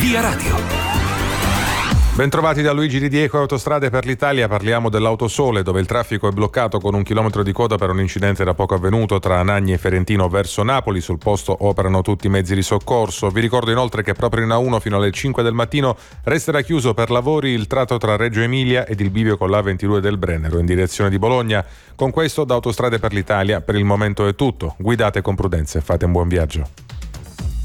Via Radio. Bentrovati da Luigi Di Diego, Autostrade per l'Italia. Parliamo dell'Autosole, dove il traffico è bloccato con 1 chilometro di coda per un incidente da poco avvenuto tra Anagni e Ferentino verso Napoli. Sul posto operano tutti i mezzi di soccorso. Vi ricordo inoltre che proprio in A1 fino alle 5 del mattino resterà chiuso per lavori il tratto tra Reggio Emilia ed il bivio con l'A22 del Brennero in direzione di Bologna. Con questo da Autostrade per l'Italia per il momento è tutto. Guidate con prudenza e fate un buon viaggio.